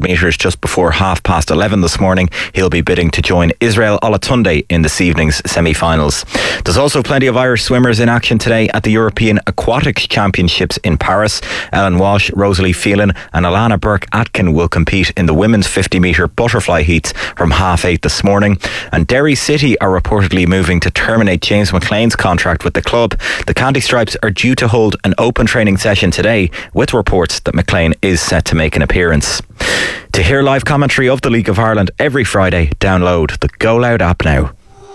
metres just before 11:30 this morning. He'll be bidding to join Israel Olatunde in this evening's semi-finals. There's also plenty of Irish swimmers in action today at the European Aquatic Championships in Paris. Ellen Walsh, Rosalie Phelan and Alana Burke-Atkin will compete in the women's 50-metre butterfly heats from 8:30 this morning. And Derry City are reportedly moving to terminate James McLean's contract with the club. The Candy Stripes are due to hold an open training session today, with reports that McLean is set to make an appearance. To hear live commentary of the League of Ireland every Friday, download the Go Loud app now.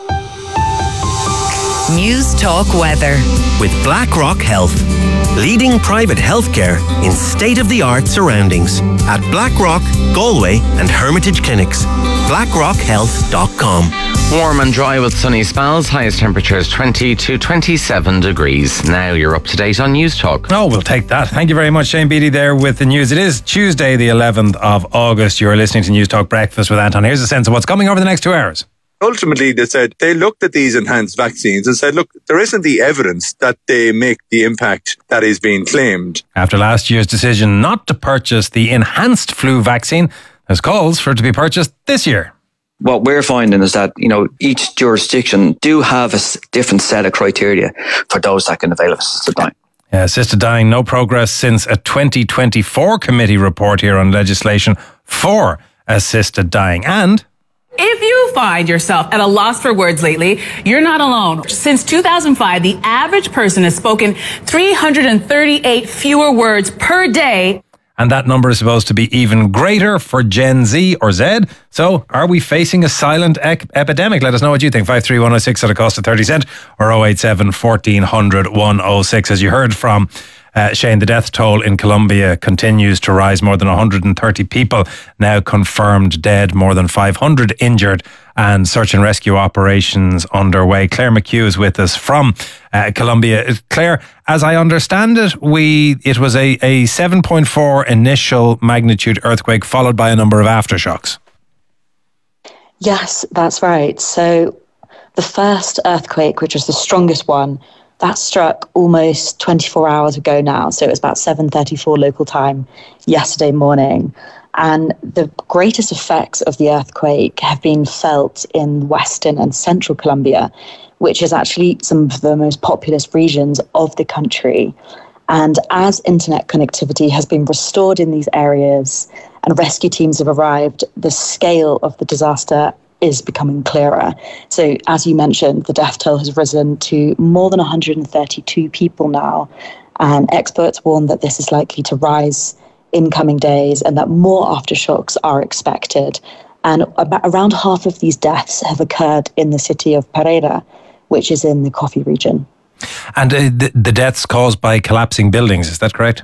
News Talk Weather with BlackRock Health, leading private healthcare in state-of-the-art surroundings at Blackrock, Galway and Hermitage Clinics. BlackRockHealth.com. Warm and dry with sunny spells. Highest temperatures 20 to 27 degrees. Now you're up to date on News Talk. Oh, we'll take that. Thank you very much, Shane Beattie there with the news. It is Tuesday the 11th of August. You're listening to News Talk Breakfast with Anton. Here's a sense of what's coming over the next 2 hours. Ultimately, they looked at these enhanced vaccines and said, look, there isn't the evidence that they make the impact that is being claimed. After last year's decision not to purchase the enhanced flu vaccine, there's calls for it to be purchased this year. What we're finding is that, each jurisdiction do have a different set of criteria for those that can avail of assisted dying. Yeah, assisted dying, no progress since a 2024 committee report here on legislation for assisted dying. And if you find yourself at a loss for words lately, you're not alone. Since 2005, the average person has spoken 338 fewer words per day. And that number is supposed to be even greater for Gen Z or Z. So are we facing a silent epidemic? Let us know what you think. 53106 at a cost of 30 cents or 087 1400 106. As you heard from Shane, the death toll in Colombia continues to rise. More than 130 people now confirmed dead, more than 500 injured, and search and rescue operations underway. Claire McHugh is with us from Colombia. Claire, as I understand it, it was a 7.4 initial magnitude earthquake followed by a number of aftershocks. Yes, that's right. So the first earthquake, which was the strongest one, that struck almost 24 hours ago now. So it was about 7:34 local time yesterday morning. And the greatest effects of the earthquake have been felt in western and central Colombia, which is actually some of the most populous regions of the country. And as internet connectivity has been restored in these areas and rescue teams have arrived, the scale of the disaster is becoming clearer. So as you mentioned, the death toll has risen to more than 132 people now. And experts warn that this is likely to rise in coming days and that more aftershocks are expected. And around half of these deaths have occurred in the city of Pereira, which is in the Coffee region. And the deaths caused by collapsing buildings, is that correct?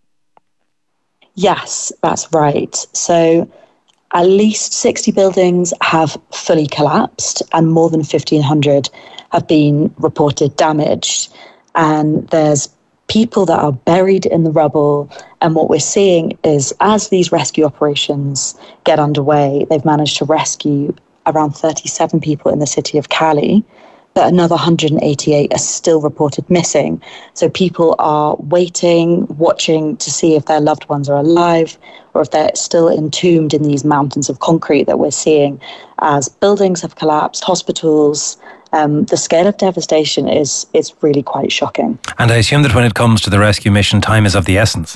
Yes, that's right. So at least 60 buildings have fully collapsed and more than 1,500 have been reported damaged. And there's people that are buried in the rubble. And what we're seeing is as these rescue operations get underway, they've managed to rescue around 37 people in the city of Cali, but another 188 are still reported missing. So people are waiting, watching to see if their loved ones are alive or if they're still entombed in these mountains of concrete that we're seeing as buildings have collapsed, hospitals. The scale of devastation is really quite shocking. And I assume that when it comes to the rescue mission, time is of the essence.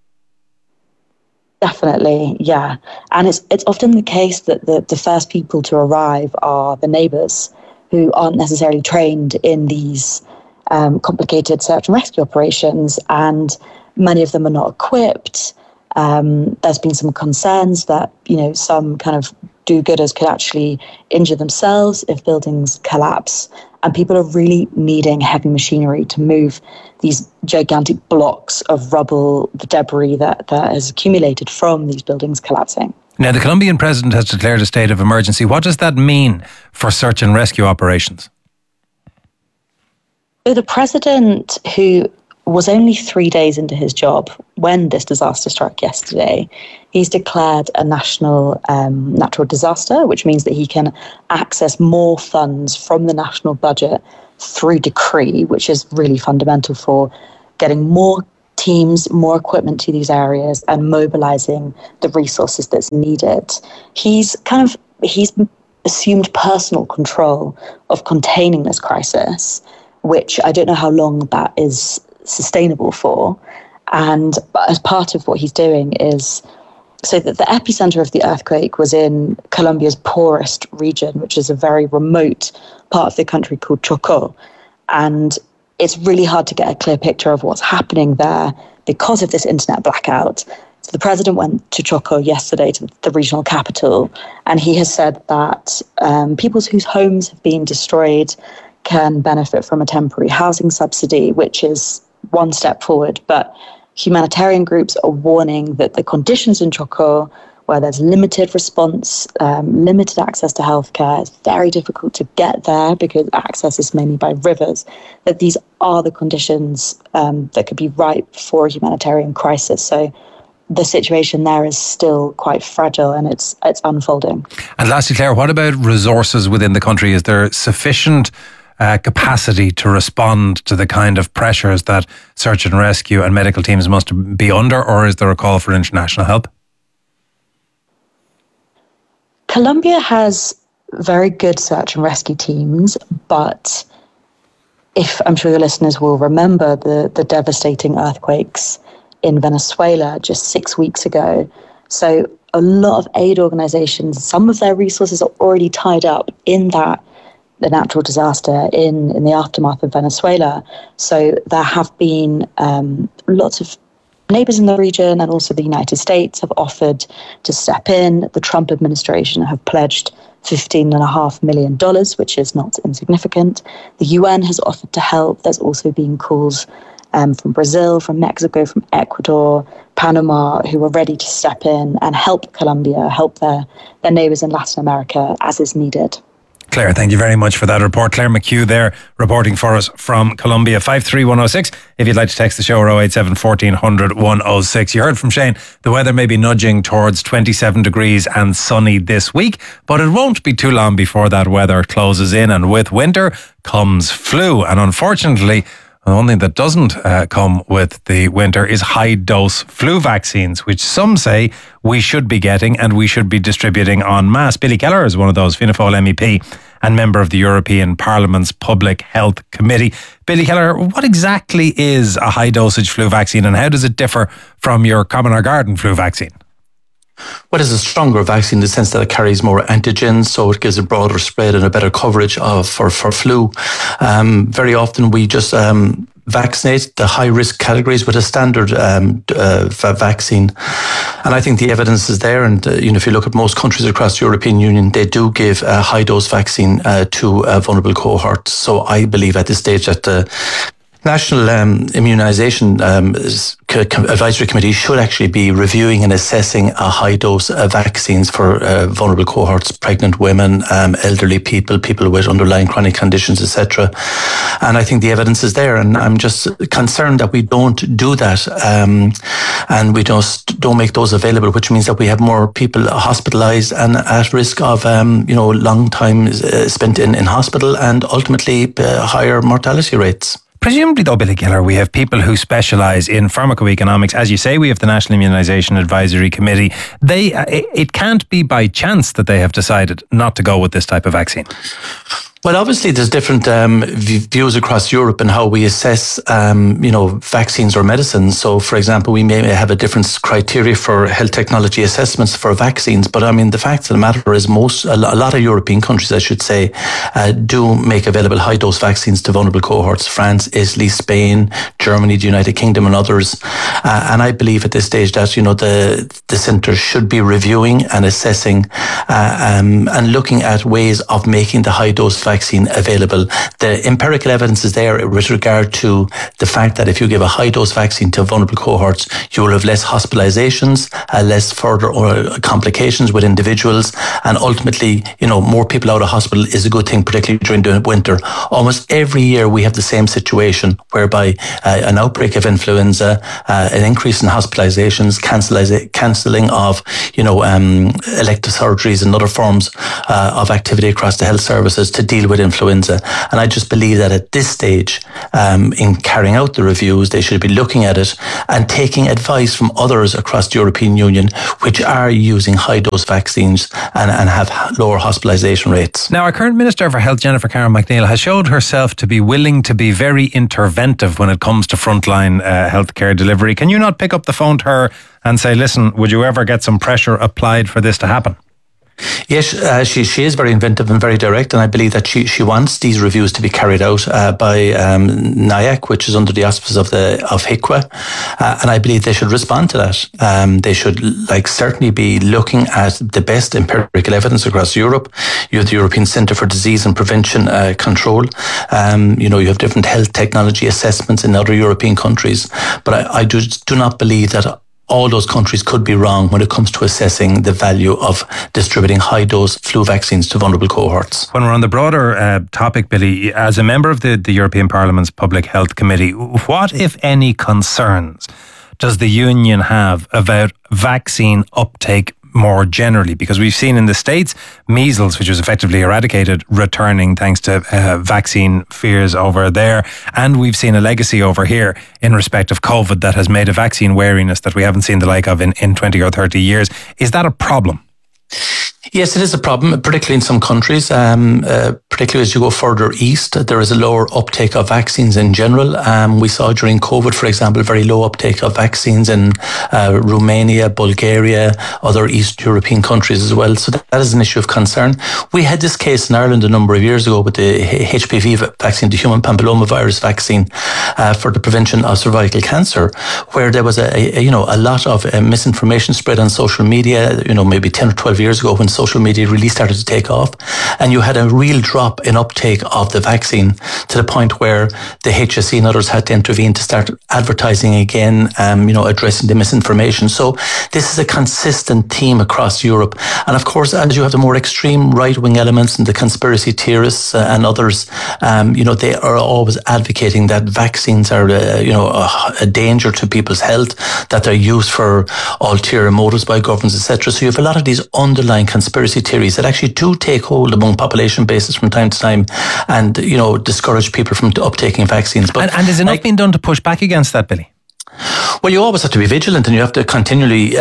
Definitely, yeah. And it's often the case that the first people to arrive are the neighbours who aren't necessarily trained in these complicated search and rescue operations, and many of them are not equipped. There's been some concerns that, some kind of do-gooders could actually injure themselves if buildings collapse. And people are really needing heavy machinery to move these gigantic blocks of rubble, the debris that has accumulated from these buildings collapsing. Now, the Colombian president has declared a state of emergency. What does that mean for search and rescue operations? So the president, who was only 3 days into his job when this disaster struck yesterday, he's declared a national natural disaster, which means that he can access more funds from the national budget through decree, which is really fundamental for getting more teams, more equipment to these areas, and mobilizing the resources that's needed. He's assumed personal control of containing this crisis, which I don't know how long that is sustainable for. And as part of what he's doing is, so that the epicenter of the earthquake was in Colombia's poorest region, which is a very remote part of the country called Chocó. And it's really hard to get a clear picture of what's happening there because of this internet blackout. So the president went to Chocó yesterday, to the regional capital, and he has said that people whose homes have been destroyed can benefit from a temporary housing subsidy, which is one step forward. But humanitarian groups are warning that the conditions in Chocó, where there's limited response, limited access to healthcare, it's very difficult to get there because access is mainly by rivers, that these are the conditions that could be ripe for a humanitarian crisis. So the situation there is still quite fragile and it's unfolding. And lastly, Claire, what about resources within the country? Is there sufficient capacity to respond to the kind of pressures that search and rescue and medical teams must be under, or is there a call for international help? Colombia has very good search and rescue teams, but if I'm sure your listeners will remember the devastating earthquakes in Venezuela just 6 weeks ago. So a lot of aid organizations, some of their resources are already tied up in the natural disaster in the aftermath of Venezuela. So there have been lots of neighbors in the region and also the United States have offered to step in. The Trump administration have pledged $15.5 million, which is not insignificant. The UN has offered to help. There's also been calls from Brazil, from Mexico, from Ecuador, Panama, who are ready to step in and help Colombia, help their neighbors in Latin America as is needed. Claire, thank you very much for that report. Claire McHugh there reporting for us from Colombia. 53106 if you'd like to text the show, or 087 1400 106. You heard from Shane, the weather may be nudging towards 27 degrees and sunny this week, but it won't be too long before that weather closes in, and with winter comes flu. And unfortunately, the one thing that doesn't come with the winter is high-dose flu vaccines, which some say we should be getting and we should be distributing en masse. Billy Keller is one of those, Fianna Fáil MEP and member of the European Parliament's Public Health Committee. Billy Keller, what exactly is a high-dosage flu vaccine and how does it differ from your common or garden flu vaccine? Well, it's a stronger vaccine in the sense that it carries more antigens, so it gives a broader spread and a better coverage for flu. Very often we just vaccinate the high-risk categories with a standard vaccine. And I think the evidence is there. And if you look at most countries across the European Union, they do give a high-dose vaccine to vulnerable cohorts. So I believe at this stage that the National Immunisation Advisory Committee should actually be reviewing and assessing a high-dose vaccines for vulnerable cohorts, pregnant women, elderly people with underlying chronic conditions, etc. And I think the evidence is there, and I'm just concerned that we don't do that, and we just don't make those available, which means that we have more people hospitalised and at risk of long time spent in hospital and ultimately higher mortality rates. Presumably, though, Billy Keller, we have people who specialise in pharmacoeconomics. As you say, we have the National Immunisation Advisory Committee. It can't be by chance that they have decided not to go with this type of vaccine. Well, obviously, there's different views across Europe in how we assess, vaccines or medicines. So, for example, we may have a different criteria for health technology assessments for vaccines. But I mean, the fact of the matter is a lot of European countries, I should say, do make available high-dose vaccines to vulnerable cohorts. France, Italy, Spain, Germany, the United Kingdom and others. And I believe at this stage that, the centre should be reviewing and assessing and looking at ways of making the high-dose vaccine available. The empirical evidence is there with regard to the fact that if you give a high-dose vaccine to vulnerable cohorts, you will have less hospitalizations, less further complications with individuals, and ultimately, more people out of hospital is a good thing, particularly during the winter. Almost every year we have the same situation whereby an outbreak of influenza, an increase in hospitalizations, cancelling of, elective surgeries and other forms of activity across the health services to deal deal with influenza. And I just believe that at this stage, in carrying out the reviews, they should be looking at it and taking advice from others across the European Union, which are using high-dose vaccines and have lower hospitalisation rates. Now, our current Minister for Health, Jennifer Karen McNeil, has showed herself to be willing to be very interventive when it comes to frontline healthcare delivery. Can you not pick up the phone to her and say, listen, would you ever get some pressure applied for this to happen? Yes, she is very inventive and very direct, and I believe that she wants these reviews to be carried out by NIAC, which is under the auspices of HIQA, and I believe they should respond to that. They should certainly be looking at the best empirical evidence across Europe. You have the European Centre for Disease and Prevention Control. You have different health technology assessments in other European countries, but I do not believe that all those countries could be wrong when it comes to assessing the value of distributing high-dose flu vaccines to vulnerable cohorts. When we're on the broader topic, Billy, as a member of the European Parliament's Public Health Committee, what, if any, concerns does the Union have about vaccine uptake more generally? Because we've seen in the States measles, which was effectively eradicated, returning thanks to vaccine fears over there, and we've seen a legacy over here in respect of COVID that has made a vaccine wariness that we haven't seen the like of in 20 or 30 years. Is that a problem? Yes, it is a problem, particularly in some countries. Particularly as you go further east, there is a lower uptake of vaccines in general. We saw during COVID, for example, very low uptake of vaccines in Romania, Bulgaria, other East European countries as well. So that is an issue of concern. We had this case in Ireland a number of years ago with the HPV vaccine, the human papillomavirus vaccine, for the prevention of cervical cancer, where there was a lot of misinformation spread on social media, maybe 10 or 12 years ago when social media really started to take off, and you had a real drop in uptake of the vaccine to the point where the HSE and others had to intervene to start advertising again, addressing the misinformation. So this is a consistent theme across Europe. And of course, as you have the more extreme right-wing elements and the conspiracy theorists and others, they are always advocating that vaccines are, a danger to people's health, that they're used for ulterior motives by governments, etc. So you have a lot of these underlying conspiracy theories that actually do take hold among population bases from time to time and, discourage people from uptaking vaccines. But and is enough being done to push back against that, Billy? Well, you always have to be vigilant, and you have to continually,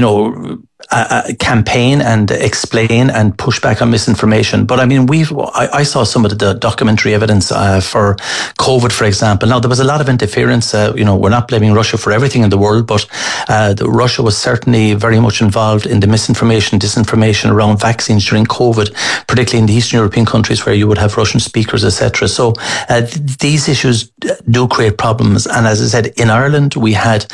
campaign and explain and push back on misinformation. But I mean, I saw some of the documentary evidence for COVID, for example. Now, there was a lot of interference. We're not blaming Russia for everything in the world, but Russia was certainly very much involved in the misinformation, disinformation around vaccines during COVID, particularly in the Eastern European countries where you would have Russian speakers, etc. So these issues do create problems. And as I said, in Ireland, we had,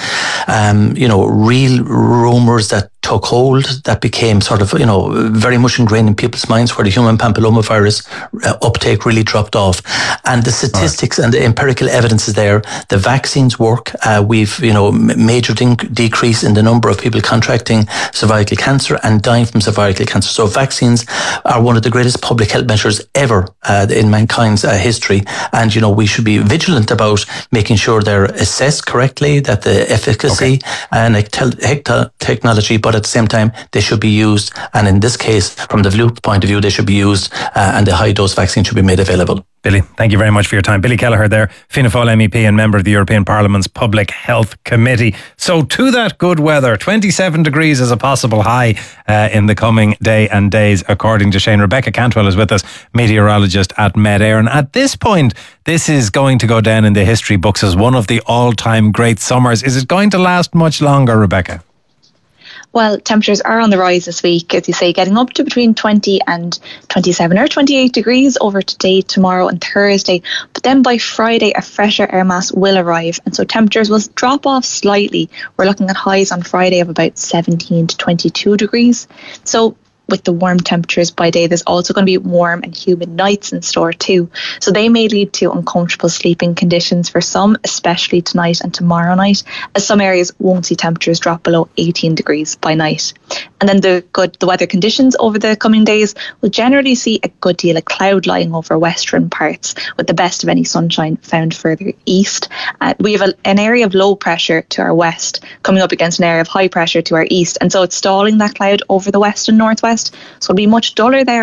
real rumours that took hold, that became sort of, very much ingrained in people's minds, where the human papillomavirus uptake really dropped off. And the statistics and the empirical evidence is there. The vaccines work. We've, major decrease in the number of people contracting cervical cancer and dying from cervical cancer. So vaccines are one of the greatest public health measures ever in mankind's history. And, we should be vigilant about making sure they're assessed correctly, that the efficacy and technology, but at the same time, they should be used. And in this case, from the flu point of view, they should be used and the high-dose vaccine should be made available. Billy, thank you very much for your time. Billy Kelleher there, Fianna Fáil MEP and member of the European Parliament's Public Health Committee. So to that good weather, 27 degrees is a possible high in the coming day and days, according to Shane. Rebecca Cantwell is with us, meteorologist at Med-Air. And at this point, this is going to go down in the history books as one of the all-time great summers. Is it going to last much longer, Rebecca? Well, temperatures are on the rise this week, as you say, getting up to between 20 and 27 or 28 degrees over today, tomorrow and Thursday. But then by Friday, a fresher air mass will arrive, and so temperatures will drop off slightly. We're looking at highs on Friday of about 17 to 22 degrees. So with the warm temperatures by day, there's also going to be warm and humid nights in store too. So they may lead to uncomfortable sleeping conditions for some, especially tonight and tomorrow night, as some areas won't see temperatures drop below 18 degrees by night. And then the weather conditions over the coming days will generally see a good deal of cloud lying over western parts, with the best of any sunshine found further east. We have an area of low pressure to our west coming up against an area of high pressure to our east, and so it's stalling that cloud over the west and northwest. So it'll be much duller there on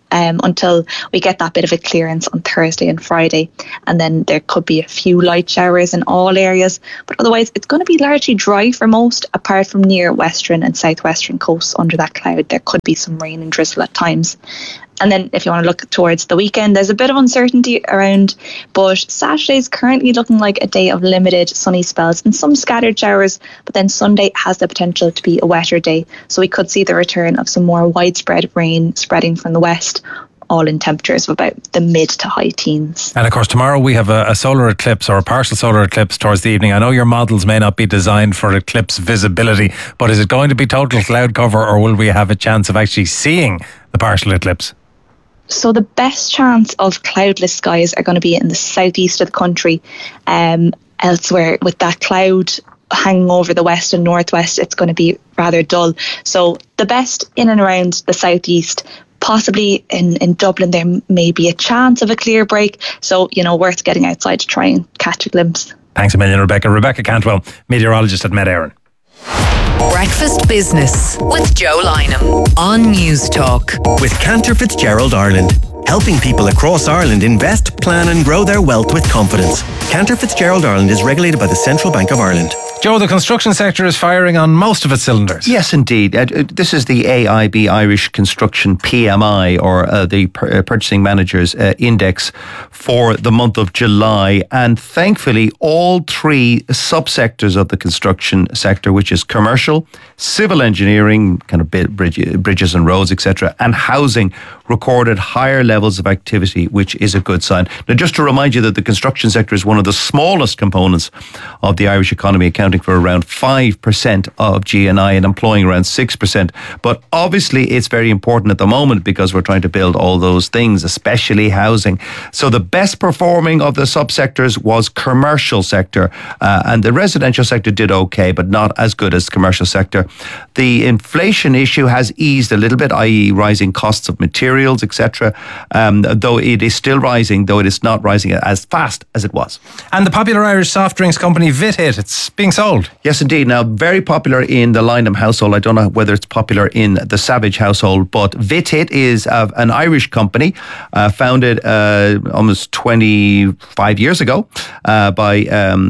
until we get that bit of a clearance on Thursday and Friday. And then there could be a few light showers in all areas, but otherwise it's going to be largely dry for most, apart from near western and southwestern coasts. Under that cloud there could be some rain and drizzle at times. And then if you want to look towards the weekend, there's a bit of uncertainty around, but Saturday's currently looking like a day of limited sunny spells and some scattered showers, but then Sunday has the potential to be a wetter day. So we could see the return of some more widespread rain spreading from the west, all in temperatures of about the mid to high teens. And of course tomorrow we have a solar eclipse, or a partial solar eclipse towards the evening. I know your models may not be designed for eclipse visibility, but is it going to be total cloud cover, or will we have a chance of actually seeing the partial eclipse? So the best chance of cloudless skies are going to be in the southeast of the country. Elsewhere, with that cloud hanging over the west and northwest, it's going to be rather dull. So the best in and around the southeast. Possibly in Dublin there may be a chance of a clear break, so worth getting outside to try and catch a glimpse. Thanks a million, Rebecca. Rebecca Cantwell, meteorologist at Met Éireann. Breakfast Business with Joe Lynham on News Talk. With Cantor Fitzgerald Ireland, helping people across Ireland invest, plan and grow their wealth with confidence. Cantor Fitzgerald Ireland is regulated by the Central Bank of Ireland. Joe, the construction sector is firing on most of its cylinders. Yes, indeed. This is the AIB Irish Construction PMI, or the Purchasing Managers Index for the month of July. And thankfully, all three subsectors of the construction sector, which is commercial, civil engineering, kind of bridges and roads, etc., and housing, recorded higher levels of activity, which is a good sign. Now, just to remind you that the construction sector is one of the smallest components of the Irish economy, accounting for around 5% of GNI and employing around 6%. But obviously it's very important at the moment because we're trying to build all those things, especially housing. So the best performing of the subsectors was commercial sector, and the residential sector did okay, but not as good as commercial sector. The inflation issue has eased a little bit, i.e. rising costs of materials, etc. Though it is still rising, though it is not rising as fast as it was. And the popular Irish soft drinks company VitHit, it's being sold. Yes, indeed. Now, very popular in the Lynham household. I don't know whether it's popular in the Savage household, but VitHit is an Irish company founded almost 25 years ago by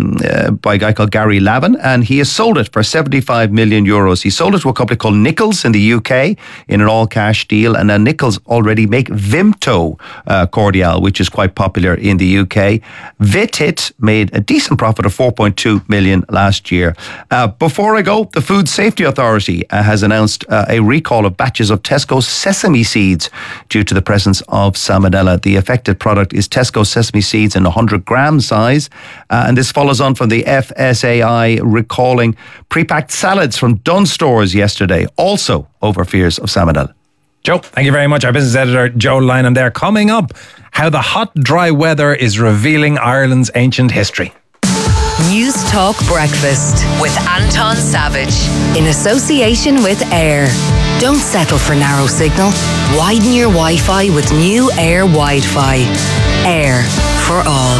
a guy called Gary Lavin, and he has sold it for 75 million euros. He sold it to a company called Nichols in the UK in an all-cash deal, and now Nichols already make Vimto cordial, which is quite popular in the UK. VitHit made a decent profit of 4.2 million last year. Before I go, the Food Safety Authority has announced a recall of batches of Tesco sesame seeds due to the presence of salmonella. The affected product is Tesco sesame seeds in 100 gram size, and this follows on from the FSAI recalling pre-packed salads from Dunnes Stores yesterday, also over fears of salmonella. Joe, thank you very much. Our business editor, Joe Lynham there. Coming up, how the hot, dry weather is revealing Ireland's ancient history. News Talk Breakfast with Anton Savage in association with Air. Don't settle for narrow signal. Widen your Wi-Fi with new Air Wi-Fi. Air for all.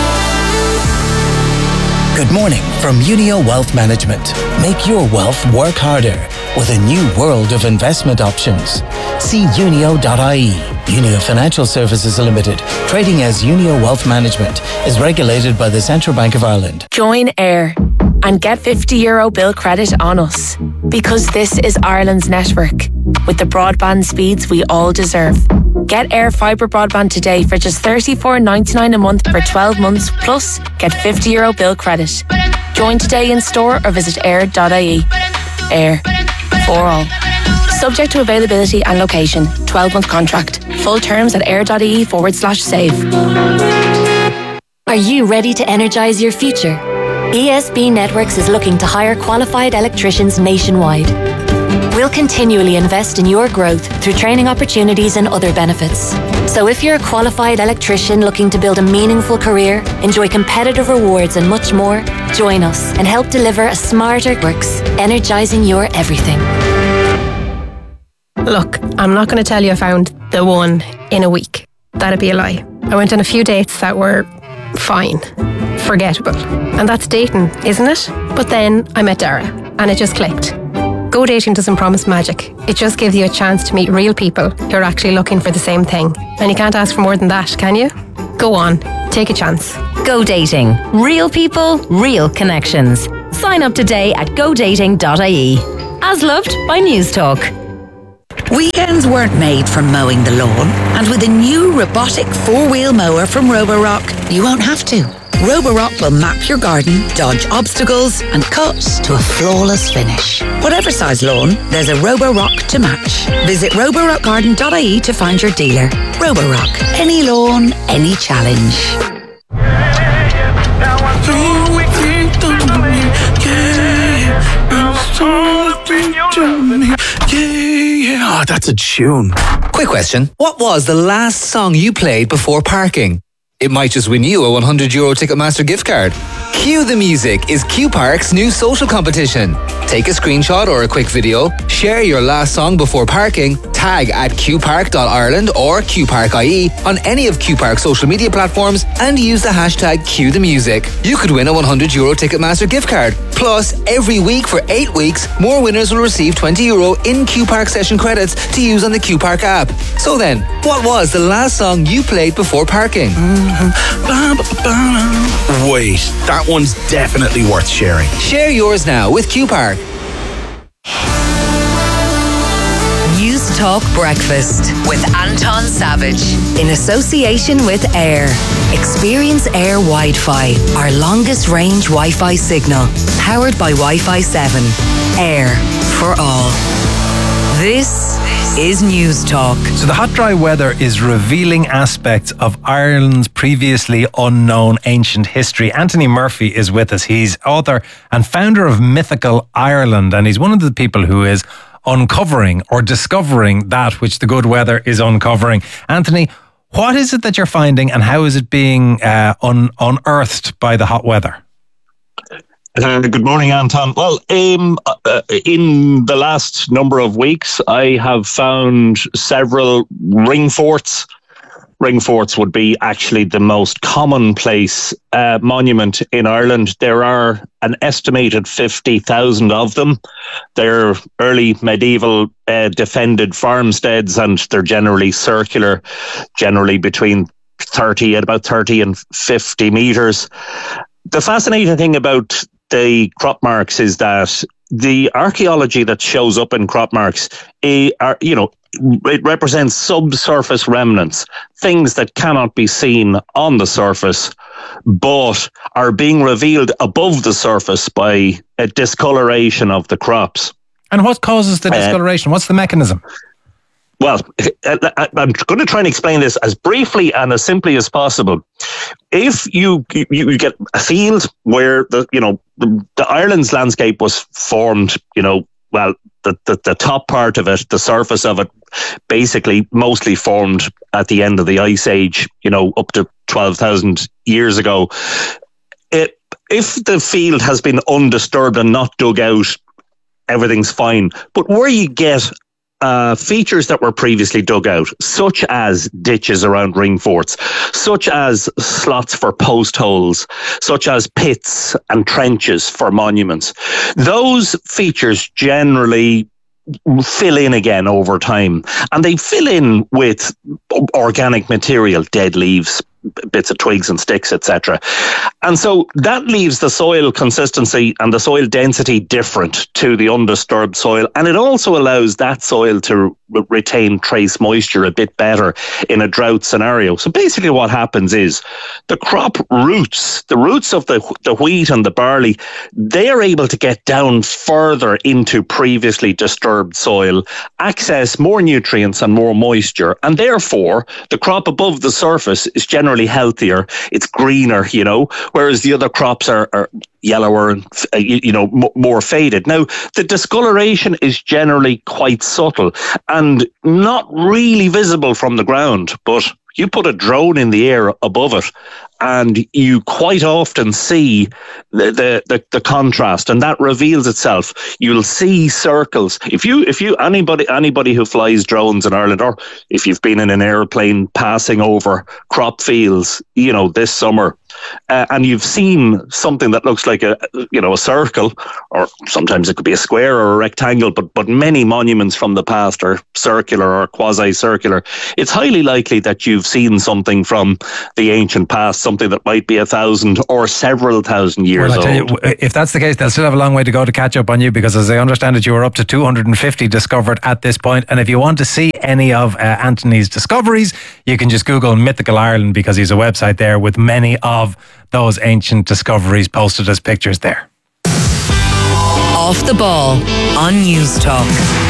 Good morning from Unio Wealth Management. Make your wealth work harder with a new world of investment options. See unio.ie. Unio Financial Services Limited, trading as Unio Wealth Management, is regulated by the Central Bank of Ireland. Join Air and get €50 bill credit on us, because this is Ireland's network with the broadband speeds we all deserve. Get Air Fibre broadband today for just $34.99 a month for 12 months, plus get €50 bill credit. Join today in store or visit air.ie. Air for all. Subject to availability and location. 12-month contract. Full terms at air.ie/save. Are you ready to energise your future? ESB Networks is looking to hire qualified electricians nationwide. We'll continually invest in your growth through training opportunities and other benefits. So if you're a qualified electrician looking to build a meaningful career, enjoy competitive rewards and much more, join us and help deliver a smarter works, energising your everything. Look, I'm not going to tell you I found the one in a week. That'd be a lie. I went on a few dates that were fine, forgettable. And that's dating, isn't it? But then I met Dara and it just clicked. Go Dating doesn't promise magic. It just gives you a chance to meet real people who are actually looking for the same thing. And you can't ask for more than that, can you? Go on, take a chance. Go Dating. Real people, real connections. Sign up today at godating.ie. As loved by News Talk. Weekends weren't made for mowing the lawn, and with a new robotic 4-wheel mower from Roborock, you won't have to. Roborock will map your garden, dodge obstacles, and cut to a flawless finish. Whatever size lawn, there's a Roborock to match. Visit roborockgarden.ie to find your dealer. Roborock. Any lawn, any challenge. Oh, that's a tune. Quick question. What was the last song you played before parking? It might just win you a €100 Ticketmaster gift card. Cue the Music is Q Park's new social competition. Take a screenshot or a quick video, share your last song before parking, tag at qpark.ireland or qpark.ie on any of Q Park's social media platforms, and use the hashtag Cue the Music. You could win a €100 Ticketmaster gift card. Plus, every week for 8 weeks, more winners will receive €20 in Q Park session credits to use on the Q Park app. So then, what was the last song you played before parking? Wait, that one's definitely worth sharing. Share yours now with Q Park. News Talk Breakfast with Anton Savage in association with Air. Experience Air Wi-Fi, our longest range Wi-Fi signal, powered by Wi-Fi 7. Air for all. This is News Talk. So the hot, dry weather is revealing aspects of Ireland's previously unknown ancient history. Anthony Murphy is with us. He's author and founder of Mythical Ireland, and he's one of the people who is uncovering or discovering that which the good weather is uncovering. Anthony, what is it that you're finding, and how is it being unearthed by the hot weather? Good morning, Anton. Well, in the last number of weeks, I have found several ring forts. Ring forts would be actually the most commonplace monument in Ireland. There are an estimated 50,000 of them. They're early medieval defended farmsteads, and they're generally circular, generally between about 30 and 50 metres. The fascinating thing about the crop marks is that the archaeology that shows up in crop marks it represents subsurface remnants, things that cannot be seen on the surface, but are being revealed above the surface by a discoloration of the crops. And what causes the discoloration? What's the mechanism? Well, I'm going to try and explain this as briefly and as simply as possible. If you get a field where the Ireland's landscape was formed, the top part of it, the surface of it, basically mostly formed at the end of the Ice Age, up to 12,000 years ago. If the field has been undisturbed and not dug out, everything's fine. But where you get features that were previously dug out, such as ditches around ring forts, such as slots for post holes, such as pits and trenches for monuments, those features generally fill in again over time, and they fill in with organic material, dead leaves, bits of twigs and sticks, etc. And so that leaves the soil consistency and the soil density different to the undisturbed soil, and it also allows that soil to retain trace moisture a bit better in a drought scenario. So basically what happens is the crop roots, the roots of the wheat and the barley, they're able to get down further into previously disturbed soil, access more nutrients and more moisture, and therefore the crop above the surface is generally healthier, it's greener, whereas the other crops are yellower and more faded. Now, the discoloration is generally quite subtle and not really visible from the ground, but you put a drone in the air above it and you quite often see the contrast, and that reveals itself. You'll see circles. If you anybody who flies drones in Ireland, or if you've been in an airplane passing over crop fields, this summer, and you've seen something that looks like a circle, or sometimes it could be a square or a rectangle, but many monuments from the past are circular or quasi-circular, it's highly likely that you've seen something from the ancient past, something that might be 1,000 or several thousand years old. You, if that's the case, they'll still have a long way to go to catch up on you, because as I understand it, you were up to 250 discovered at this point. And if you want to see any of Anthony's discoveries, you can just Google Mythical Ireland, because he's a website there with many of those ancient discoveries posted as pictures there. Off the Ball on News Talk.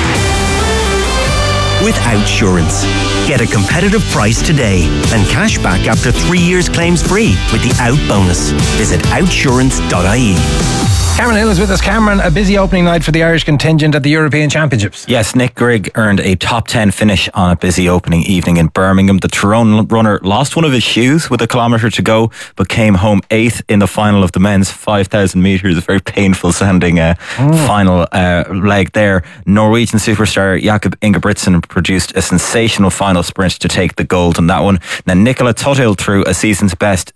With Outsurance. Get a competitive price today and cash back after 3 years claims free with the Out bonus. Visit outsurance.ie. Cameron Hill is with us. Cameron, a busy opening night for the Irish contingent at the European Championships. Yes, Nick Grigg earned a top 10 finish on a busy opening evening in Birmingham. The Tyrone runner lost one of his shoes with a kilometre to go, but came home 8th in the final of the men's 5,000 metres. A very painful sounding final leg there. Norwegian superstar Jakob Ingebrigtsen produced a sensational final sprint to take the gold on that one. Now Nicola Tuthill threw a season's best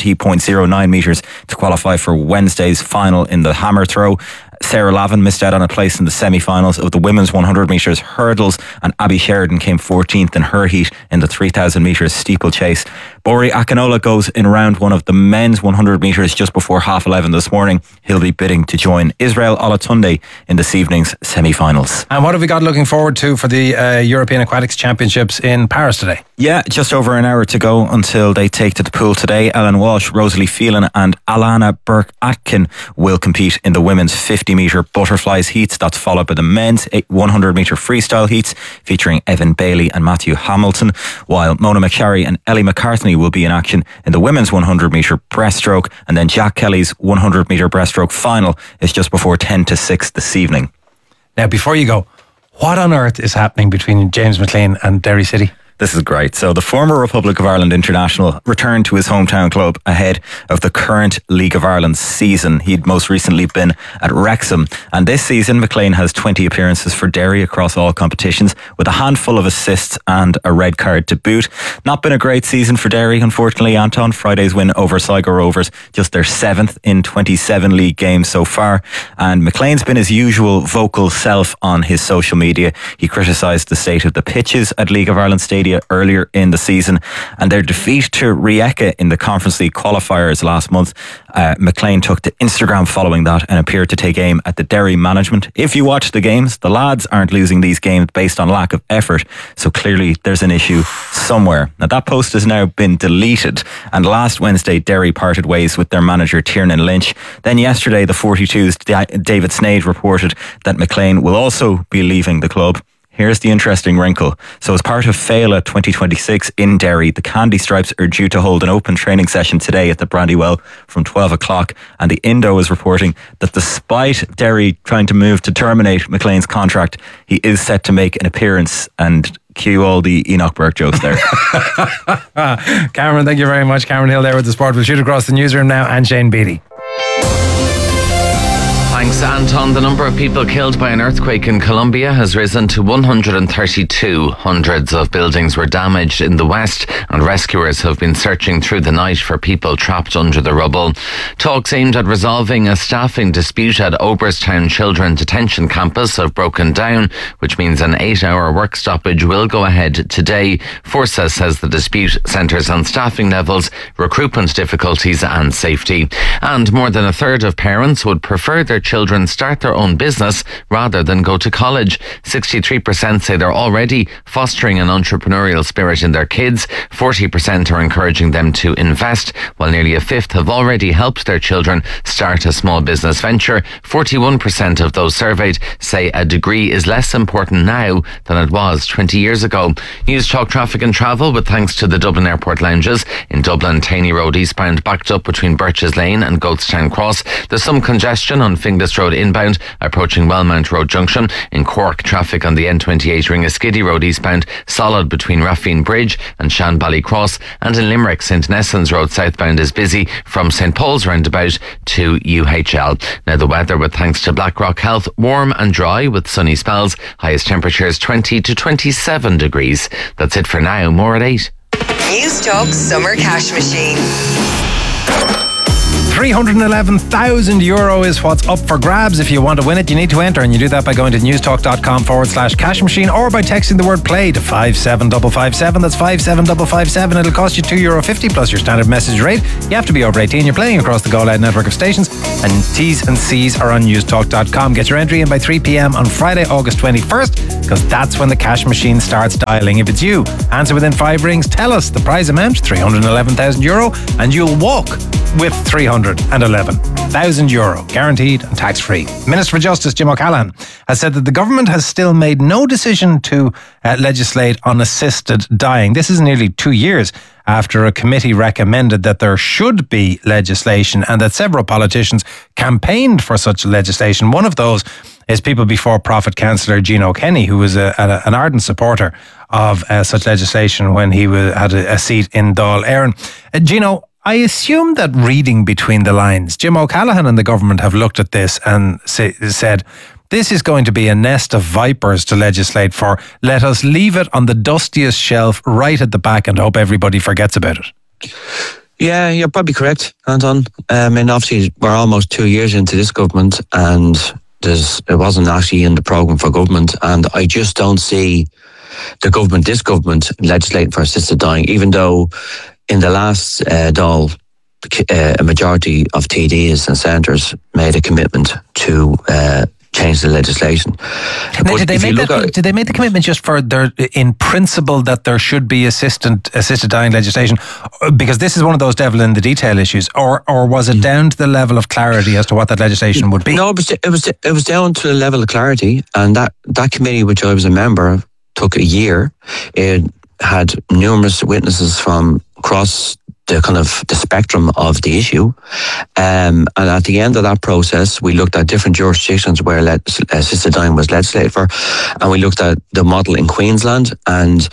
70.09 metres to qualify for Wednesday's final in the hammer throw. Sarah Lavin missed out on a place in the semi-finals of the women's 100 metres hurdles, and Abby Sheridan came 14th in her heat in the 3,000 metres steeplechase. Bori Akinola goes in round one of the men's 100 metres just before 11:30 this morning. He'll be bidding to join Israel Olatunde in this evening's semi-finals. And what have we got looking forward to for the European Aquatics Championships in Paris today? Yeah, just over an hour to go until they take to the pool today. Ellen Walsh, Rosalie Phelan and Alana Burke-Atkin will compete in the women's 50-metre butterflies heats. That's followed by the men's 100-metre freestyle heats featuring Evan Bailey and Matthew Hamilton, while Mona McSharry and Ellie McCartney will be in action in the women's 100-metre breaststroke, and then Jack Kelly's 100-metre breaststroke final is just before 10 to 6 this evening. Now, before you go, what on earth is happening between James McLean and Derry City? This is great. So the former Republic of Ireland international returned to his hometown club ahead of the current League of Ireland season. He'd most recently been at Wrexham. And this season, McLean has 20 appearances for Derry across all competitions, with a handful of assists and a red card to boot. Not been a great season for Derry, unfortunately, Anton. Friday's win over Sligo Rovers, just their 7th in 27 league games so far. And McLean's been his usual vocal self on his social media. He criticised the state of the pitches at League of Ireland Stadium earlier in the season, and their defeat to Rijeka in the Conference League qualifiers last month. McLean took to Instagram following that and appeared to take aim at the Derry management. If you watch the games, the lads aren't losing these games based on lack of effort, so clearly there's an issue somewhere. Now that post has now been deleted, and last Wednesday Derry parted ways with their manager Tiernan Lynch. Then yesterday the 42's David Snade reported that McLean will also be leaving the club. Here's the interesting wrinkle. So as part of Féile 2026 in Derry, the Candy Stripes are due to hold an open training session today at the Brandywell from 12 o'clock. And the Indo is reporting that despite Derry trying to move to terminate McLean's contract, he is set to make an appearance, and cue all the Enoch Burke jokes there. Cameron, thank you very much. Cameron Hill there with the sport. We'll shoot across the newsroom now, and Shane Beattie. Thanks, Anton. The number of people killed by an earthquake in Colombia has risen to 132. Hundreds of buildings were damaged in the west, and rescuers have been searching through the night for people trapped under the rubble. Talks aimed at resolving a staffing dispute at Oberstown Children Detention Campus have broken down, which means an 8-hour work stoppage will go ahead today. Forza says the dispute centres on staffing levels, recruitment difficulties and safety. And more than a third of parents would prefer their children start their own business rather than go to college. 63% say they're already fostering an entrepreneurial spirit in their kids. 40% are encouraging them to invest, while nearly a fifth have already helped their children start a small business venture. 41% of those surveyed say a degree is less important now than it was 20 years ago. News Talk traffic and travel with thanks to the Dublin Airport lounges. In Dublin, Taney Road eastbound backed up between Birches Lane and Goatstown Cross. There's some congestion on Finglas Road inbound approaching Wellmount Road Junction. In Cork, traffic on the N28 Ringaskiddy Road eastbound solid between Raffine Bridge and Shanbally Cross, and in Limerick, St Nessans Road southbound is busy from St Paul's roundabout to UHL. Now the weather with thanks to Blackrock Health, warm and dry with sunny spells, highest temperatures 20 to 27 degrees. That's it for now, more at 8. News Talk Summer Cash Machine. €311,000 is what's up for grabs. If you want to win it, you need to enter, and you do that by going to newstalk.com/cash machine or by texting the word play to 57557. That's 57557. It'll cost you €2.50 plus your standard message rate. You have to be over 18. You're playing across the Go Loud network of stations, and T's and C's are on newstalk.com. Get your entry in by 3 p.m. on Friday, August 21st, because that's when the cash machine starts dialing. If it's you, answer within 5 rings, tell us the prize amount, €311,000, and you'll walk with €311,000, guaranteed and tax-free. Minister for Justice Jim O'Callaghan has said that the government has still made no decision to legislate on assisted dying. This is nearly 2 years after a committee recommended that there should be legislation and that several politicians campaigned for such legislation. One of those is People Before Profit councillor Gino Kenny, who was an ardent supporter of such legislation when he had a seat in Dáil Éireann. Gino, I assume that reading between the lines, Jim O'Callaghan and the government have looked at this and said, this is going to be a nest of vipers to legislate for. Let us leave it on the dustiest shelf right at the back and hope everybody forgets about it. Yeah, you're probably correct, Anton. Obviously, we're almost 2 years into this government, and it wasn't actually in the programme for government, and I just don't see this government legislating for assisted dying, even though in the last Dáil, a majority of TDs and senators made a commitment to change the legislation. Did they make the commitment just for in principle that there should be assisted dying legislation? Because this is one of those devil in the detail issues, or was it down to the level of clarity as to what that legislation would be? No, it was down to the level of clarity, and that committee, which I was a member of, took a year. It had numerous witnesses from across the spectrum of the issue, and at the end of that process, we looked at different jurisdictions where assisted dying was legislated for, and we looked at the model in Queensland, and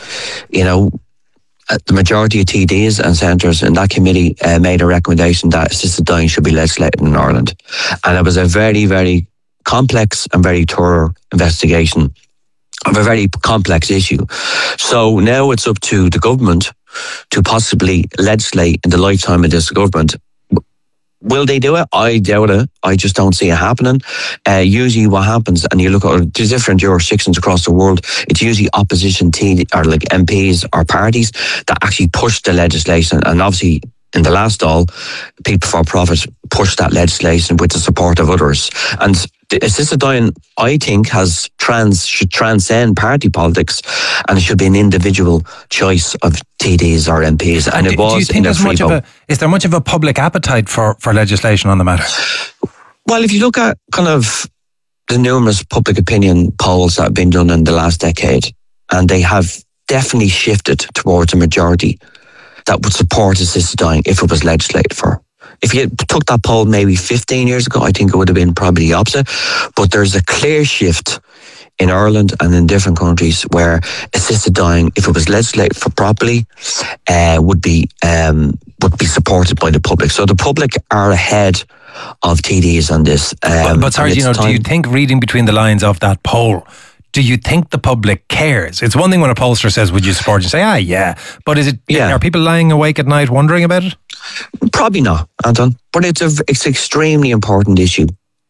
the majority of TDs and senators in that committee made a recommendation that assisted dying should be legislated in Ireland, and it was a very, very complex and very thorough investigation of a very complex issue. So now it's up to the government to possibly legislate in the lifetime of this government. Will they do it? I doubt it. I just don't see it happening. Usually what happens, and you look at the different jurisdictions across the world, it's usually opposition or like MPs or parties that actually push the legislation. And obviously in the last Dáil, People Before Profit pushed that legislation with the support of others. And the assisted dying, I think, should transcend party politics, and it should be an individual choice of TDs or MPs. And it was. Do you think is there much of a public appetite for legislation on the matter? Well, if you look at kind of the numerous public opinion polls that have been done in the last decade, and they have definitely shifted towards a majority that would support assisted dying if it was legislated for. If you took that poll maybe 15 years ago, I think it would have been probably the opposite. But there's a clear shift in Ireland and in different countries where assisted dying, if it was legislated for properly, would be supported by the public. So the public are ahead of TDs on this. But sorry, do you think, reading between the lines of that poll, do you think the public cares? It's one thing when a pollster says, would you support? You say, yeah. But are people lying awake at night wondering about it? Probably not, Anton. But it's an extremely important issue.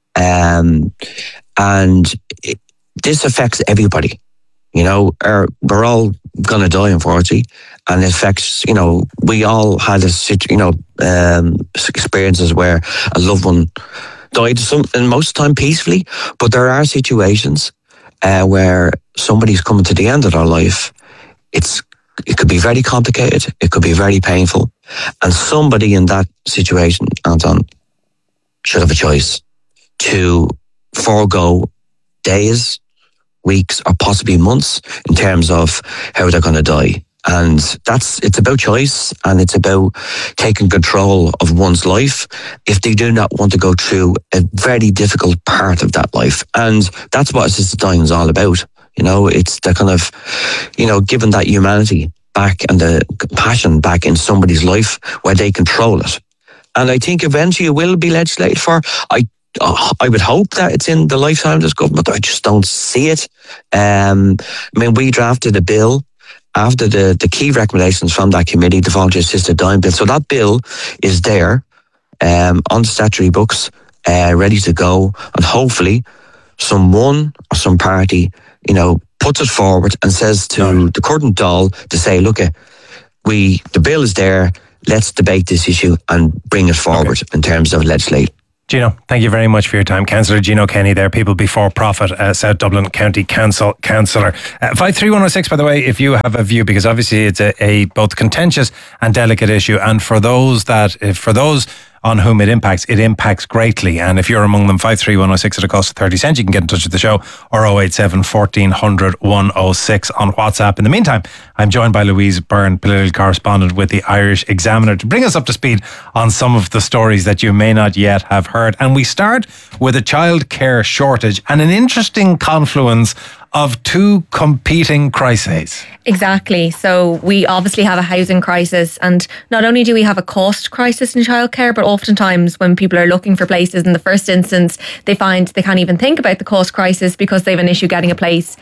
This affects everybody. We're all going to die, unfortunately. And it affects, we all had experiences where a loved one died, and most of the time peacefully. But there are situations where somebody's coming to the end of their life. It could be very complicated. It could be very painful. And somebody in that situation, Anton, should have a choice to forego days, weeks, or possibly months in terms of how they're going to die. And it's about choice, and it's about taking control of one's life if they do not want to go through a very difficult part of that life. And that's what assisted dying is all about. It's the kind of, giving that humanity back and the passion back in somebody's life where they control it. And I think eventually it will be legislated for. I would hope that it's in the lifetime of this government. I just don't see it. We drafted a bill after the key recommendations from that committee, the Voluntary Assisted Dying Bill. So that bill is there on the statutory books, ready to go, and hopefully someone or some party, puts it forward and says to the current Dáil to say, look, the bill is there, let's debate this issue and bring it forward in terms of legislation. Gino, thank you very much for your time. Councillor Gino Kenny there, People Before Profit, South Dublin County Council Councillor. 53106, by the way, if you have a view, because obviously it's a both contentious and delicate issue, and for those on whom it impacts greatly. And if you're among them, 53106 at a cost of 30 cents, you can get in touch with the show, or 087 1400 106 on WhatsApp. In the meantime, I'm joined by Louise Byrne, political correspondent with the Irish Examiner, to bring us up to speed on some of the stories that you may not yet have heard. And we start with a childcare shortage and an interesting confluence of two competing crises. Exactly. So we obviously have a housing crisis, and not only do we have a cost crisis in childcare, but oftentimes when people are looking for places in the first instance, they find they can't even think about the cost crisis because they have an issue getting a place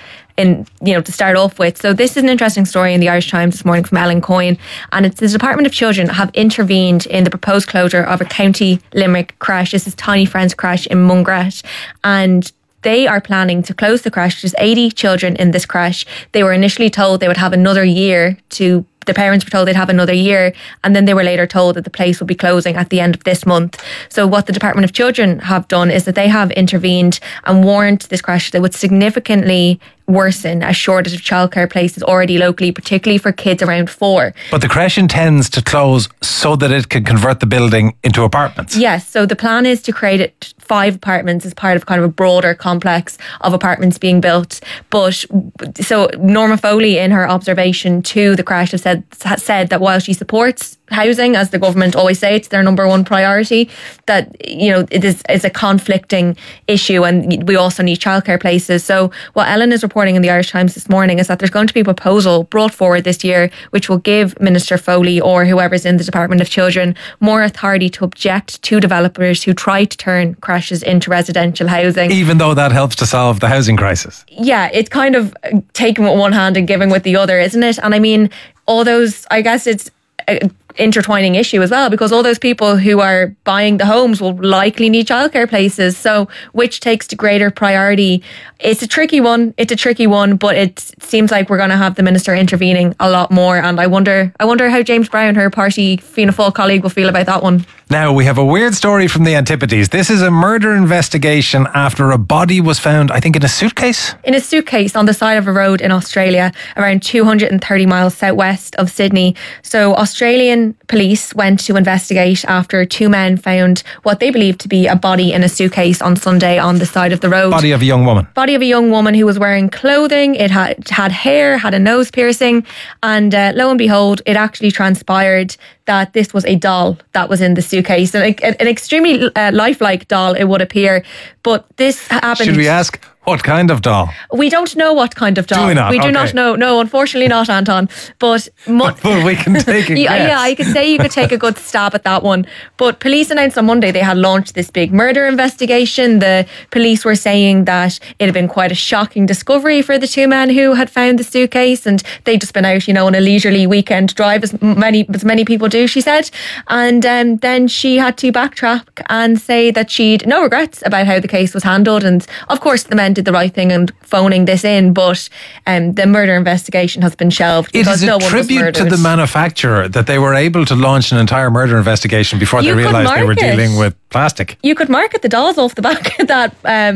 to start off with. So this is an interesting story in the Irish Times this morning from Ellen Coyne, and it's the Department of Children have intervened in the proposed closure of a County Limerick creche. This is Tiny Friends creche in Mungret, and they are planning to close the creche. There's 80 children in this creche. They were initially told they would have another year the parents were told they'd have another year, and then they were later told that the place would be closing at the end of this month. So what the Department of Children have done is that they have intervened and warned this creche that would significantly worsen a shortage of childcare places already locally, particularly for kids around 4. But the creche intends to close so that it can convert the building into apartments. Yes, so the plan is to create 5 apartments as part of kind of a broader complex of apartments being built. But so Norma Foley, in her observation to the creche, has said that while she supports housing, as the government always say, it's their number one priority, that it is a conflicting issue, and we also need childcare places. So what Ellen is reporting in the Irish Times this morning is that there's going to be a proposal brought forward this year which will give Minister Foley or whoever's in the Department of Children more authority to object to developers who try to turn creches into residential housing. Even though that helps to solve the housing crisis. Yeah, it's kind of taking with one hand and giving with the other, isn't it? And I mean, all those, I guess it's intertwining issue as well, because all those people who are buying the homes will likely need childcare places. So which takes to greater priority? It's a tricky one, but it seems like we're going to have the minister intervening a lot more, and I wonder how James Brown, her party Fianna Fáil colleague, will feel about that one. Now, we have a weird story from the Antipodes. This is a murder investigation after a body was found, I think, in a suitcase? In a suitcase on the side of a road in Australia, around 230 miles southwest of Sydney. So Australian police went to investigate after 2 men found what they believed to be a body in a suitcase on Sunday on the side of the road. Body of a young woman. Body of a young woman who was wearing clothing. It had hair, had a nose piercing, and lo and behold, it actually transpired that this was a doll that was in the suitcase. An extremely lifelike doll, it would appear. But this happened... Should we ask what kind of doll? We don't know what kind of doll. Do we not? We do not know. No, unfortunately not, Anton. But we can take a guess. Yeah, I could say you could take a good stab at that one. But police announced on Monday they had launched this big murder investigation. The police were saying that it had been quite a shocking discovery for the 2 men who had found the suitcase, and they'd just been out, on a leisurely weekend drive, as many people do, she said. And then she had to backtrack and say that she'd no regrets about how the case was handled. And of course, the men did the right thing and phoning this in, but the murder investigation has been shelved because no one was murdered. It is a tribute to the manufacturer that they were able to launch an entire murder investigation before they realised they were dealing with plastic. You could market the dolls off the back of that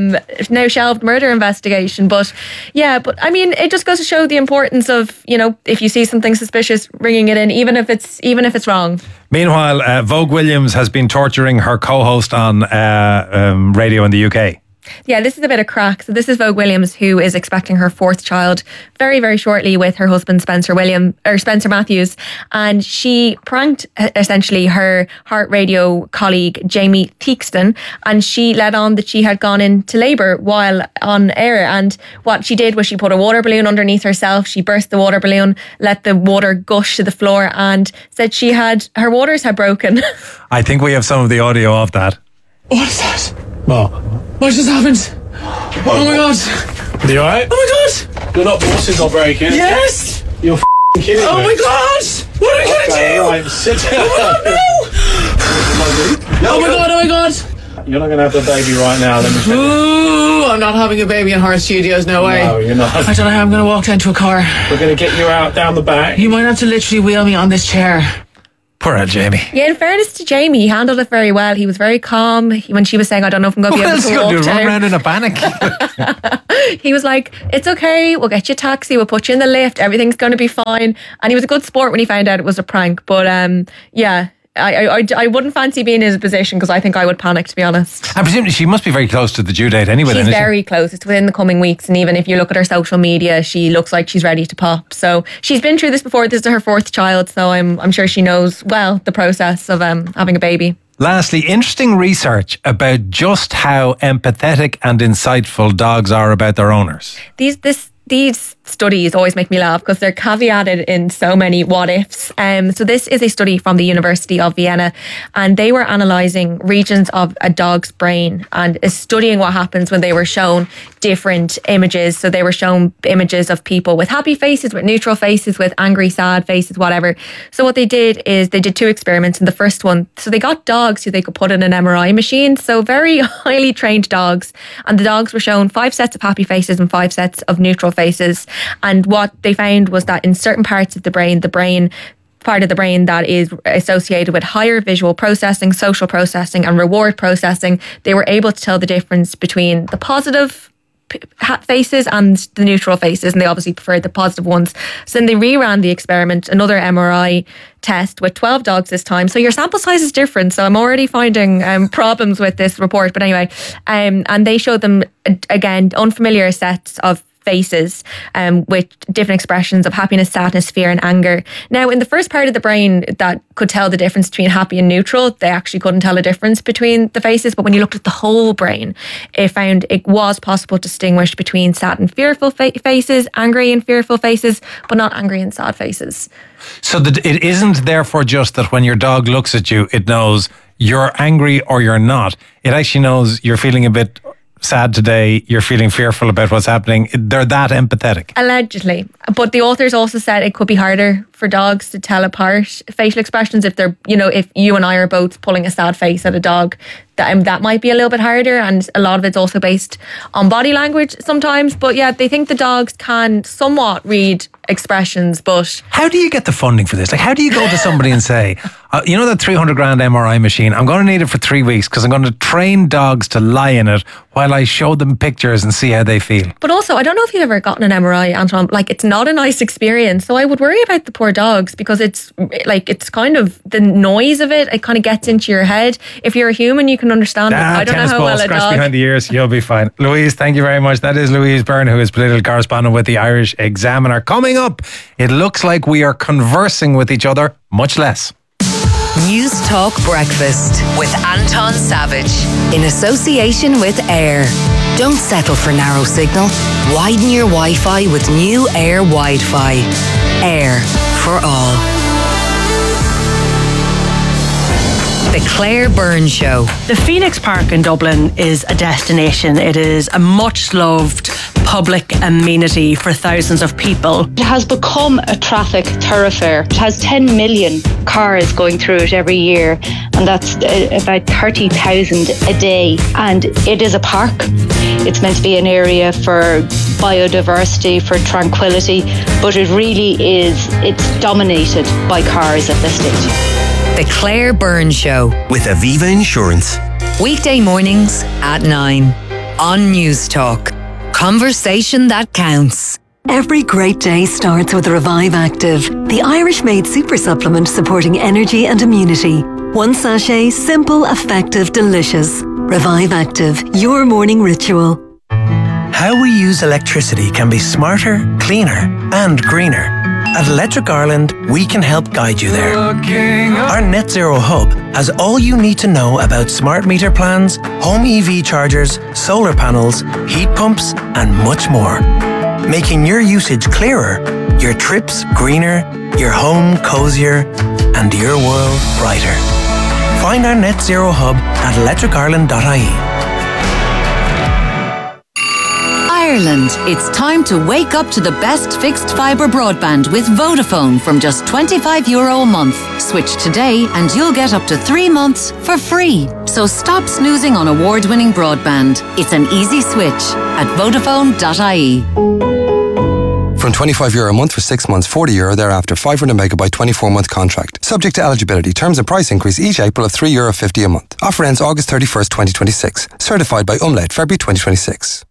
now shelved murder investigation. But I mean, it just goes to show the importance of, if you see something suspicious, ringing it in, even if it's wrong. Meanwhile, Vogue Williams has been torturing her co-host on radio in the UK. Yeah, this is a bit of crack. So this is Vogue Williams, who is expecting her 4th child very, very shortly with her husband Spencer Matthews, and she pranked essentially her Heart Radio colleague Jamie Theakston, and she let on that she had gone into labour while on air. And what she did was she put a water balloon underneath herself. She burst the water balloon, let the water gush to the floor, and said her waters had broken. I think we have some of the audio of that. What is that? What just happened? Oh my god! Are you alright? Oh my god! You're not forcing or breaking. Yes! You're f***ing kidding me. Oh my god! What are we going to do? Right, sit down. Oh my god, no! Oh my god! You're not going to have the baby right now. Let me tell you. Ooh, I'm not having a baby in Horror Studios, no way. No, you're not. I don't know how I'm going to walk down to a car. We're going to get you out down the back. You might have to literally wheel me on this chair. Poor old Jamie. Yeah, in fairness to Jamie, he handled it very well. He was very calm when she was saying, I don't know if I'm going to be able to walk do? down. Run around in a panic. He was like, it's okay, we'll get you a taxi, we'll put you in the lift, everything's going to be fine. And he was a good sport when he found out it was a prank. But yeah, I wouldn't fancy being in his position because I think I would panic, to be honest. And presumably she must be very close to the due date anyway. She's very close. It's within the coming weeks. And even if you look at her social media, she looks like she's ready to pop. So she's been through this before. This is her 4th child. So I'm sure she knows well the process of having a baby. Lastly, interesting research about just how empathetic and insightful dogs are about their owners. These studies always make me laugh because they're caveated in so many what ifs. So this is a study from the University of Vienna, and they were analysing regions of a dog's brain and is studying what happens when they were shown different images. So they were shown images of people with happy faces, with neutral faces, with angry, sad faces, whatever. So what they did is they did 2 experiments. In the first one, so they got dogs who they could put in an MRI machine, so very highly trained dogs, and the dogs were shown 5 sets of happy faces and 5 sets of neutral faces. And what they found was that in certain parts of the brain part of the brain that is associated with higher visual processing, social processing and reward processing, they were able to tell the difference between the positive faces and the neutral faces, and they obviously preferred the positive ones. So then they reran the experiment, another MRI test with 12 dogs this time. So your sample size is different. So I'm already finding problems with this report. But anyway, and they showed them, again, unfamiliar sets of faces with different expressions of happiness, sadness, fear and anger. Now, in the first part of the brain that could tell the difference between happy and neutral, they actually couldn't tell a difference between the faces. But when you looked at the whole brain, it found it was possible to distinguish between sad and fearful faces, angry and fearful faces, but not angry and sad faces. So that it isn't therefore just that when your dog looks at you, it knows you're angry or you're not. It actually knows you're feeling a bit sad today, you're feeling fearful about what's happening. They're that empathetic. Allegedly. But the authors also said it could be harder for dogs to tell apart facial expressions if they're, if you and I are both pulling a sad face at a dog, that might be a little bit harder, and a lot of it's also based on body language sometimes. But yeah, they think the dogs can somewhat read expressions, but... How do you get the funding for this? Like, how do you go to somebody and say, that 300 grand MRI machine, I'm going to need it for 3 weeks because I'm going to train dogs to lie in it while I show them pictures and see how they feel. But also, I don't know if you've ever gotten an MRI, Anton. Like, it's not a nice experience. So I would worry about the poor dogs because it's kind of the noise of it. It kind of gets into your head. If you're a human, you can understand it. I don't know how well a scratch dog... behind the ears, you'll be fine. Louise, thank you very much. That is Louise Byrne, who is political correspondent with the Irish Examiner. Coming up, it looks like we are conversing with each other much less. News Talk Breakfast with Anton Savage in association with Air. Don't settle for narrow signal. Widen your Wi-Fi with new Air Wi-Fi. Air for all. The Claire Byrne Show. The Phoenix Park in Dublin is a destination. It is a much loved public amenity for thousands of people. It has become a traffic thoroughfare. It has 10 million cars going through it every year, and that's about 30,000 a day. And it is a park. It's meant to be an area for biodiversity, for tranquility, but it really is, it's dominated by cars at this stage. The Claire Byrne Show with Aviva Insurance. Weekday mornings at 9 on News Talk. Conversation that counts. Every great day starts with Revive Active, the Irish-made super supplement supporting energy and immunity. One sachet, simple, effective, delicious. Revive Active, your morning ritual. How we use electricity can be smarter, cleaner and greener. At Electric Ireland, we can help guide you there. Our Net Zero Hub has all you need to know about smart meter plans, home EV chargers, solar panels, heat pumps and much more. Making your usage clearer, your trips greener, your home cozier and your world brighter. Find our Net Zero Hub at electricireland.ie. Ireland. It's time to wake up to the best fixed fibre broadband with Vodafone from just €25 a month. Switch today and you'll get up to 3 months for free. So stop snoozing on award-winning broadband. It's an easy switch at Vodafone.ie. From €25 a month for 6 months, €40 thereafter, 500 megabyte 24-month contract. Subject to eligibility. Terms and price increase each April of €3.50 a month. Offer ends August 31st, 2026. Certified by Umlaut, February 2026.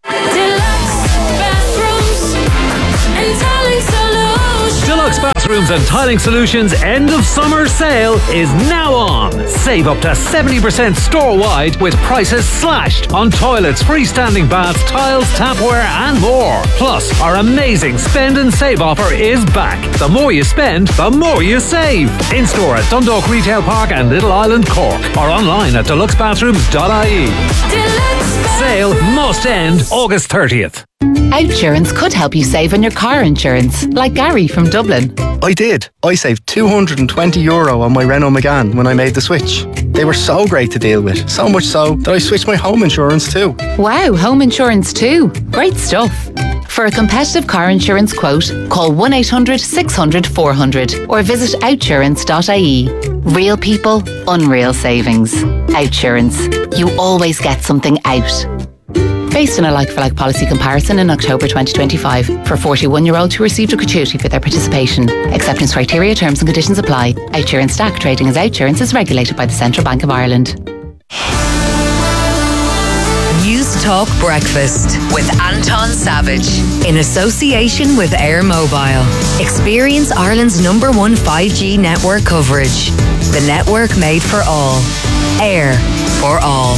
Deluxe Bathrooms and Tiling Solutions end of summer sale is now on. Save up to 70% store-wide with prices slashed on toilets, freestanding baths, tiles, tapware and more. Plus, our amazing spend and save offer is back. The more you spend, the more you save. In-store at Dundalk Retail Park and Little Island, Cork, or online at deluxebathrooms.ie. Sale must end August 30th. Outsurance could help you save on your car insurance, like Gary from Dublin. I did. I saved €220 on my Renault Megane when I made the switch. They were so great to deal with, so much so that I switched my home insurance too. Wow, home insurance too. Great stuff. For a competitive car insurance quote, call 1-800-600-400 or visit outsurance.ie. Real people, unreal savings. Outsurance. You always get something out. Based on a like-for-like policy comparison in October 2025 for 41-year-olds who received a gratuity for their participation. Acceptance criteria, terms and conditions apply. Outsurance DAC trading as Outsurance is regulated by the Central Bank of Ireland. News Talk Breakfast with Anton Savage in association with Air Mobile. Experience Ireland's #1 5G network coverage. The network made for all. Air for all.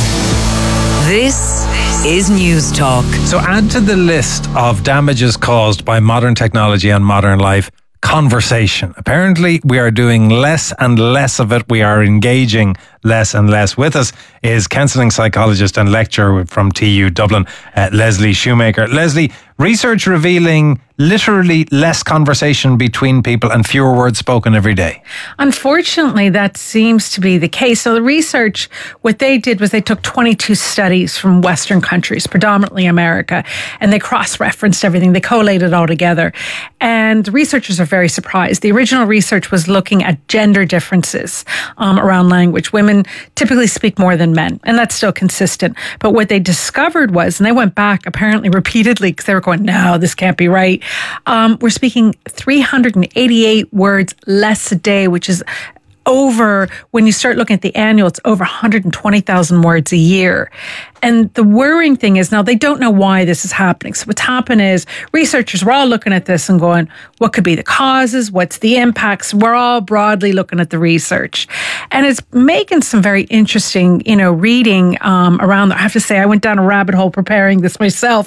This is News Talk. So add to the list of damages caused by modern technology and modern life, conversation. Apparently, we are doing less and less of it. We are engaging less and less. With us is counselling psychologist and lecturer from TU Dublin, Leslie Shoemaker. Leslie, research revealing literally less conversation between people and fewer words spoken every day. Unfortunately, that seems to be the case. So the research, what they did was they took 22 studies from Western countries, predominantly America, and they cross-referenced everything. They collated it all together. And the researchers are very surprised. The original research was looking at gender differences around language. Women typically speak more than men, and that's still consistent. But what they discovered was, and they went back apparently repeatedly because they were going, no, this can't be right. We're speaking 388 words less a day, which is over, when you start looking at the annual, it's over 120,000 words a year. And the worrying thing is now they don't know why this is happening. So what's happened is researchers were all looking at this and going, what could be the causes? What's the impacts? We're all broadly looking at the research. And it's making some very interesting, reading around there. I have to say, I went down a rabbit hole preparing this myself.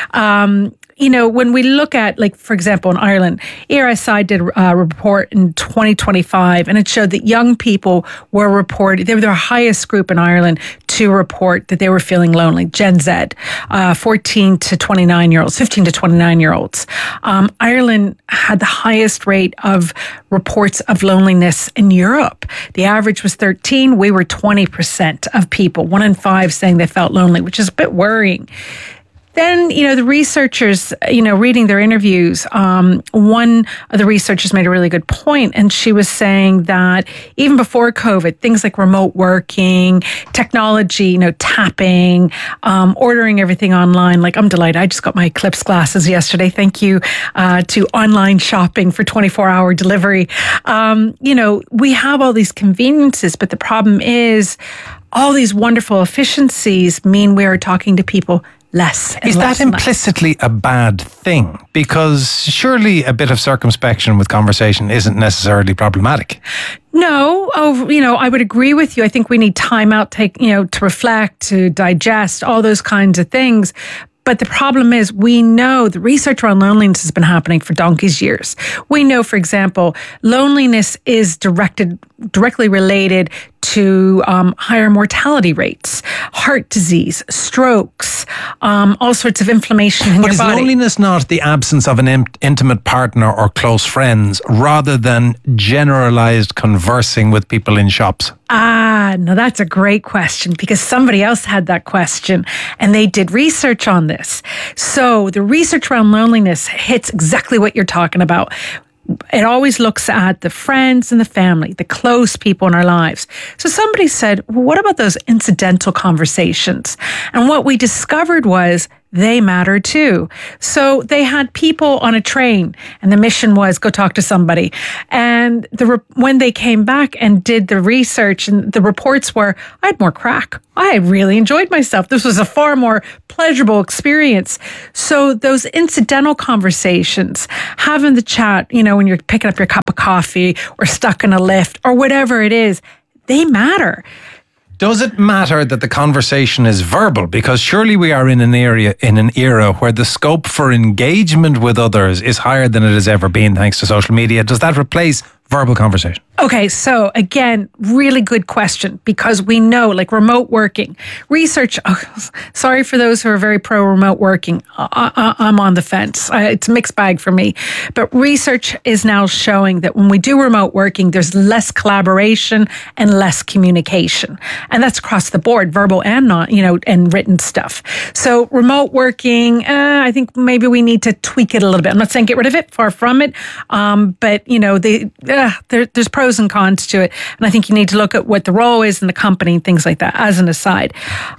When we look at, like, for example, in Ireland, ERSI did a report in 2025, and it showed that young people were reported, they were the highest group in Ireland to report that they were feeling lonely, Gen Z, 14 to 29-year-olds, 15 to 29-year-olds. Ireland had the highest rate of reports of loneliness in Europe. The average was 13. We were 20% of people, 1 in 5 saying they felt lonely, which is a bit worrying. Then, the researchers, reading their interviews, one of the researchers made a really good point, and she was saying that even before COVID, things like remote working, technology, tapping, ordering everything online. Like, I'm delighted. I just got my Eclipse glasses yesterday. Thank you to online shopping for 24-hour delivery. We have all these conveniences, but the problem is all these wonderful efficiencies mean we are talking to people less. Is that implicitly a bad thing? Because surely a bit of circumspection with conversation isn't necessarily problematic. No, I would agree with you. I think we need time out, to reflect, to digest, all those kinds of things. But the problem is, we know the research around loneliness has been happening for donkey's years. We know, for example, loneliness is directly related to higher mortality rates, heart disease, strokes, all sorts of inflammation in your body. But is loneliness not the absence of an intimate partner or close friends rather than generalised conversing with people in shops? No, that's a great question because somebody else had that question and they did research on this. So the research around loneliness hits exactly what you're talking about. It always looks at the friends and the family, the close people in our lives. So somebody said, well, what about those incidental conversations? And what we discovered was they matter too. So they had people on a train and the mission was go talk to somebody. And when they came back and did the research and the reports were, I had more crack. I really enjoyed myself. This was a far more pleasurable experience. So those incidental conversations, having the chat, when you're picking up your cup of coffee or stuck in a lift or whatever it is, they matter. Does it matter that the conversation is verbal? Because surely we are in an era where the scope for engagement with others is higher than it has ever been thanks to social media. Does that replace verbal conversation? Okay, so again, really good question because we know, like remote working, research, sorry for those who are very pro remote working, I'm on the fence. It's a mixed bag for me. But research is now showing that when we do remote working, there's less collaboration and less communication. And that's across the board, verbal and not, and written stuff. So remote working, I think maybe we need to tweak it a little bit. I'm not saying get rid of it, far from it. But, there's pros and cons to it. And I think you need to look at what the role is in the company and things like that as an aside.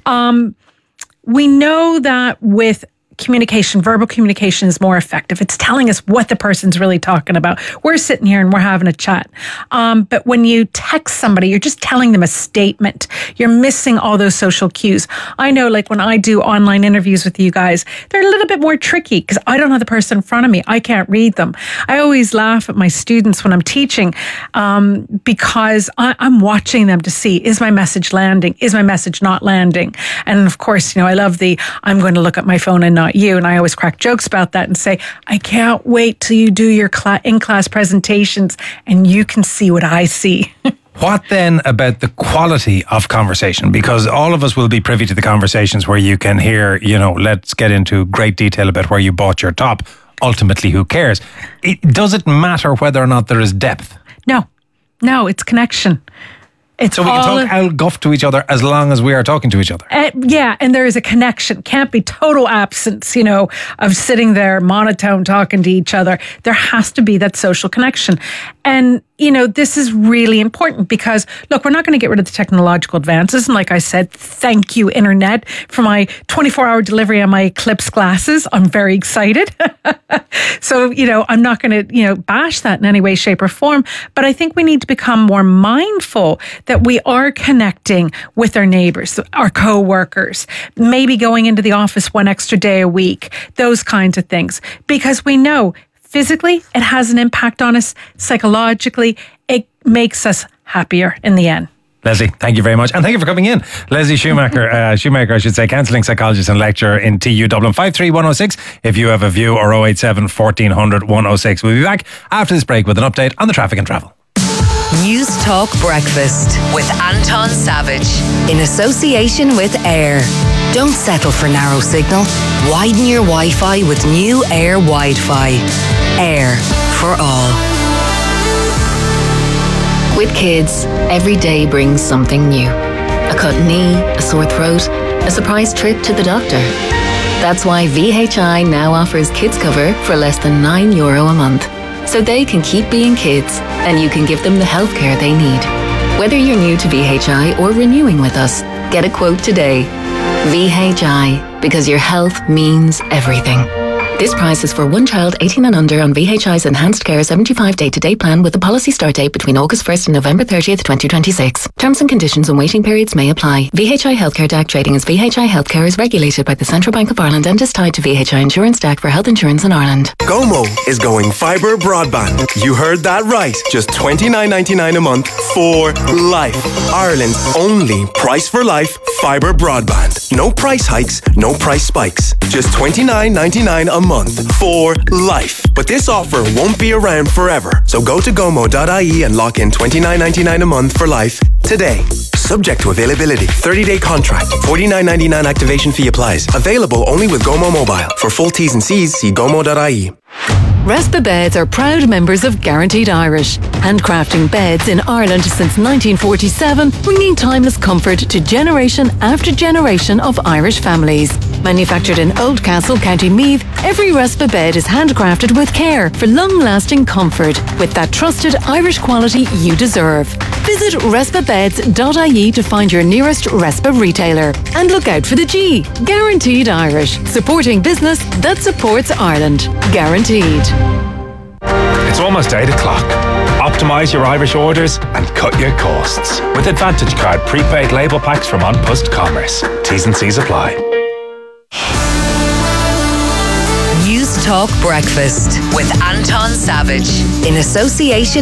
We know that with communication, verbal communication is more effective. It's telling us what the person's really talking about. We're sitting here and we're having a chat. But when you text somebody, you're just telling them a statement. You're missing all those social cues. I know, like when I do online interviews with you guys, they're a little bit more tricky because I don't have the person in front of me. I can't read them. I always laugh at my students when I'm teaching because I'm watching them to see, is my message landing? Is my message not landing? And of course, I love I'm going to look at my phone and not you. And I always crack jokes about that and say, I can't wait till you do your in-class presentations and you can see what I see. What then about the quality of conversation? Because all of us will be privy to the conversations where you can hear, let's get into great detail about where you bought your top. Ultimately, who cares? Does it matter whether or not there is depth? No, it's connection. So we can talk out guff to each other as long as we are talking to each other. Yeah, and there is a connection. Can't be total absence, of sitting there monotone talking to each other. There has to be that social connection. And, this is really important because, look, we're not going to get rid of the technological advances. And like I said, thank you, Internet, for my 24-hour delivery on my Eclipse glasses. I'm very excited. So, I'm not going to, bash that in any way, shape or form. But I think we need to become more mindful that we are connecting with our neighbors, our co-workers, maybe going into the office one extra day a week, those kinds of things. Because we know physically it has an impact on us. Psychologically, it makes us happier in the end. Leslie, thank you very much. And thank you for coming in. Leslie Shoemaker, counselling psychologist and lecturer in TU Dublin. 53106 if you have a view, or 087 1400 106. We'll be back after this break with an update on the traffic and travel. News Talk Breakfast with Anton Savage in association with Air. Don't settle for narrow signal. Widen your Wi-Fi with new Air Wi-Fi. Air for all. With kids, every day brings something new. A cut knee, a sore throat, a surprise trip to the doctor. That's why VHI now offers kids cover for less than €9 a month. So they can keep being kids and you can give them the healthcare they need. Whether you're new to VHI or renewing with us, get a quote today. VHI, because your health means everything. This price is for one child 18 and under on VHI's Enhanced Care 75 day-to-day plan with a policy start date between August 1st and November 30th, 2026. Terms and conditions and waiting periods may apply. VHI Healthcare DAC trading as VHI Healthcare is regulated by the Central Bank of Ireland and is tied to VHI Insurance DAC for health insurance in Ireland. Gomo is going fibre broadband. You heard that right. Just $29.99 a month for life. Ireland's only price for life fibre broadband. No price hikes, no price spikes. Just $29.99 a month month for life. But this offer won't be around forever. So go to gomo.ie and lock in $29.99 a month for life today. Subject to availability. 30-day contract. $49.99 activation fee applies. Available only with Gomo Mobile. For full T's and C's, see gomo.ie. Respa Beds are proud members of Guaranteed Irish, handcrafting beds in Ireland since 1947, bringing timeless comfort to generation after generation of Irish families. Manufactured in Oldcastle, County Meath, every Respa bed is handcrafted with care for long-lasting comfort with that trusted Irish quality you deserve. Visit respabeds.ie to find your nearest Respa retailer. And look out for the G, Guaranteed Irish, supporting business that supports Ireland. Guaranteed. It's almost 8 o'clock. Optimise your Irish orders and cut your costs with Advantage Card prepaid label packs from An Post Commerce. T's and C's apply. News Talk Breakfast with Anton Savage in association